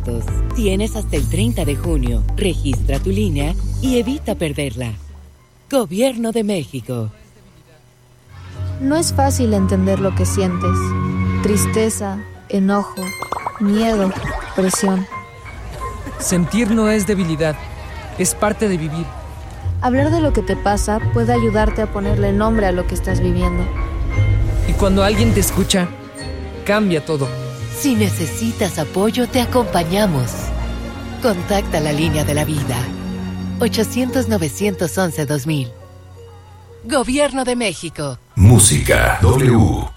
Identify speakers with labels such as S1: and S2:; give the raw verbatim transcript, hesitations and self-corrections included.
S1: datos. Tienes hasta el treinta de junio. Registra tu línea y evita perderla. Gobierno de México.
S2: No es fácil entender lo que sientes. Tristeza, enojo, miedo, presión.
S3: Sentir no es debilidad, es parte de vivir.
S2: Hablar de lo que te pasa puede ayudarte a ponerle nombre a lo que estás viviendo.
S3: Y cuando alguien te escucha, cambia todo.
S1: Si necesitas apoyo, te acompañamos. Contacta la línea de la vida. ochocientos, novecientos once, dos mil. Gobierno de México.
S4: Música W.